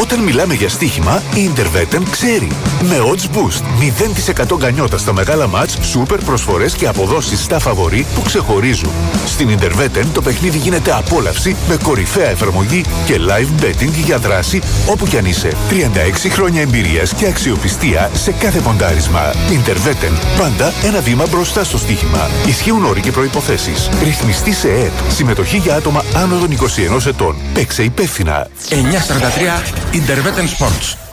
Όταν μιλάμε για στοίχημα, η Interveten ξέρει. Με odds boost, 0% γκανιότα στα μεγάλα μάτς, σούπερ προσφορές και αποδόσεις στα φαβορί που ξεχωρίζουν. Στην Interveten το παιχνίδι γίνεται απόλαυση με κορυφαία εφαρμογή και live betting για δράση όπου κι αν είσαι. 36 χρόνια εμπειρίας και αξιοπιστία σε κάθε ποντάρισμα. Interveten. Πάντα ένα βήμα μπροστά στο στοίχημα. Ισχύουν όροι και προϋποθέσεις. Ρυθμιστή σε ΕΕΠ. Συμμετοχή για άτομα άνω των 21 ετών. Παίξε υπεύθυνα. 9:43 Interveten Sports.